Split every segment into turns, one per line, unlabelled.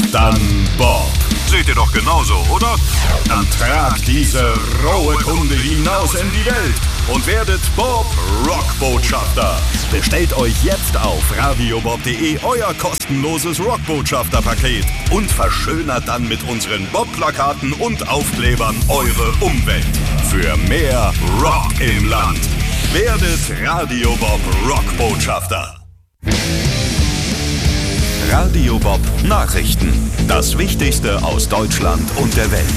Dann Bob.
Seht ihr doch genauso, oder?
Dann tragt diese rohe Kunde hinaus in die Welt und werdet Bob Rockbotschafter. Bestellt euch jetzt auf radiobob.de euer kostenloses Rockbotschafter-Paket und verschönert dann mit unseren Bob-Plakaten und Aufklebern eure Umwelt. Für mehr Rock im Land. Werdet Radio Bob Rockbotschafter. Radio Bob Nachrichten. Das Wichtigste aus Deutschland und der Welt.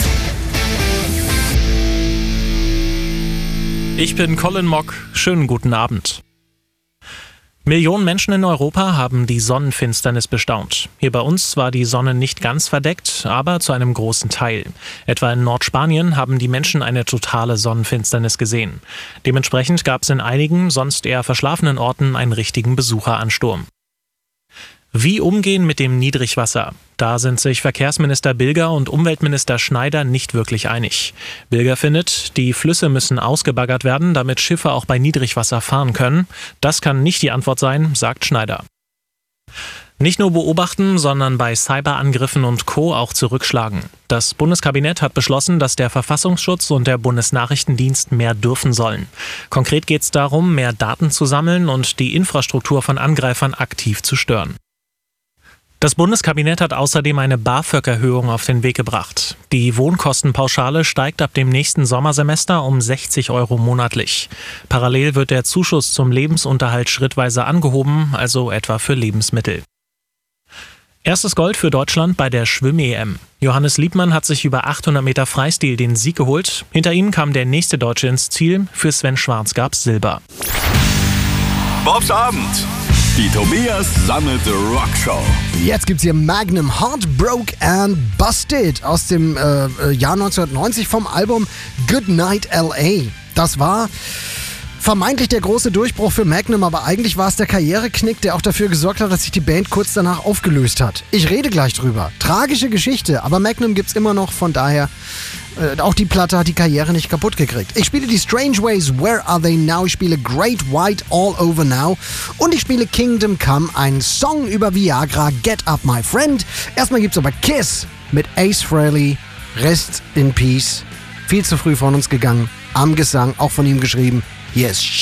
Ich bin Colin Mock. Schönen guten Abend. Millionen Menschen in Europa haben die Sonnenfinsternis bestaunt. Hier bei uns war die Sonne nicht ganz verdeckt, aber zu einem großen Teil. Etwa in Nordspanien haben die Menschen eine totale Sonnenfinsternis gesehen. Dementsprechend gab es in einigen, sonst eher verschlafenen Orten einen richtigen Besucheransturm. Wie umgehen mit dem Niedrigwasser? Da sind sich Verkehrsminister Bilger und Umweltminister Schneider nicht wirklich einig. Bilger findet, die Flüsse müssen ausgebaggert werden, damit Schiffe auch bei Niedrigwasser fahren können. Das kann nicht die Antwort sein, sagt Schneider. Nicht nur beobachten, sondern bei Cyberangriffen und Co. auch zurückschlagen. Das Bundeskabinett hat beschlossen, dass der Verfassungsschutz und der Bundesnachrichtendienst mehr dürfen sollen. Konkret geht es darum, mehr Daten zu sammeln und die Infrastruktur von Angreifern aktiv zu stören. Das Bundeskabinett hat außerdem eine BAföG-Erhöhung auf den Weg gebracht. Die Wohnkostenpauschale steigt ab dem nächsten Sommersemester um 60 € monatlich. Parallel wird der Zuschuss zum Lebensunterhalt schrittweise angehoben, also etwa für Lebensmittel. Erstes Gold für Deutschland bei der Schwimm-EM. Johannes Liebmann hat sich über 800 Meter Freistil den Sieg geholt. Hinter ihm kam der nächste Deutsche ins Ziel. Für Sven Schwarz gab's Silber.
Bobs Abend. Die Tobias Sammelte Rockshow.
Jetzt gibt's hier Magnum, Heartbroke and Busted aus dem Jahr 1990 vom Album Good Night L.A. Das war vermeintlich der große Durchbruch für Magnum, aber eigentlich war es der Karriereknick, der auch dafür gesorgt hat, dass sich die Band kurz danach aufgelöst hat. Ich rede gleich drüber. Tragische Geschichte, aber Magnum gibt's immer noch, von daher auch die Platte hat die Karriere nicht kaputt gekriegt. Ich spiele die Strange Ways, Where Are They Now? Ich spiele Great White, All Over Now. Und ich spiele Kingdom Come, ein Song über Viagra, Get Up My Friend. Erstmal gibt's aber Kiss mit Ace Frehley, Rest in Peace. Viel zu früh von uns gegangen, am Gesang, auch von ihm geschrieben. Hier ist